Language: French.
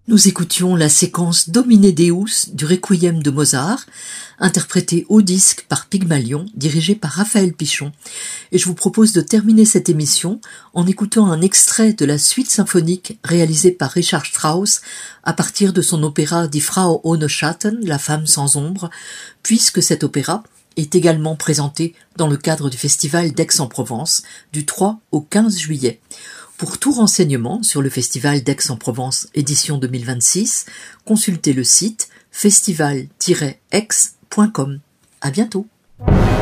Nous écoutions la séquence Domine Deus du Requiem de Mozart, interprétée au disque par Pygmalion, dirigé par Raphaël Pichon. Et je vous propose de terminer cette émission en écoutant un extrait de la suite symphonique réalisée par Richard Strauss à partir de son opéra Die Frau ohne Schatten, La femme sans ombre, puisque cet opéra est également présenté dans le cadre du festival d'Aix-en-Provence du 3 au 15 juillet. Pour tout renseignement sur le Festival d'Aix-en-Provence édition 2026, consultez le site festival-aix.com. À bientôt.